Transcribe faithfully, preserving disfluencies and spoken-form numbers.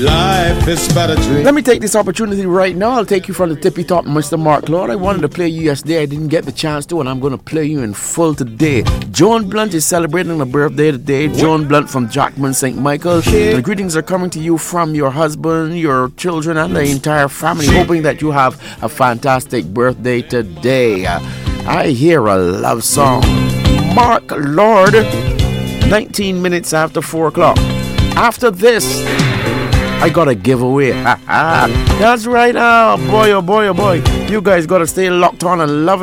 Life is but a dream. Let me take this opportunity right now. I'll take you from the tippy top, Mister Mark Lord. I wanted to play you yesterday. I didn't get the chance to, and I'm going to play you in full today. Joan Blunt is celebrating a birthday today. Joan Blunt from Jackman, Saint Michael. The greetings are coming to you from your husband, your children, and the entire family. Hoping that you have a fantastic birthday today. I hear a love song. Mark Lord, nineteen minutes after four o'clock. After this, I got a giveaway. That's right. Oh boy, oh boy, oh boy. You guys got to stay locked on and love it.